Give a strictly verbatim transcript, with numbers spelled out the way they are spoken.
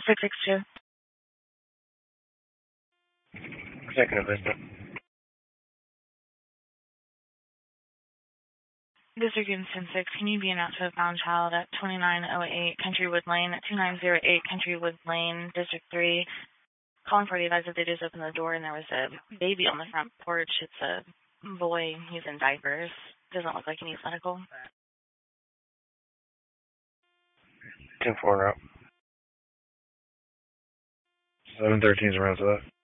six six two. Second of Vista. District Instant six, can you be announced to a found child at twenty-nine oh eight Countrywood Lane at two nine zero eight Countrywood Lane, District three? Calling for the advice that they just opened the door and there was a baby on the front porch. It's a boy. He's in diapers. Doesn't look like he needs medical. ten four up. seven thirteen is around to that.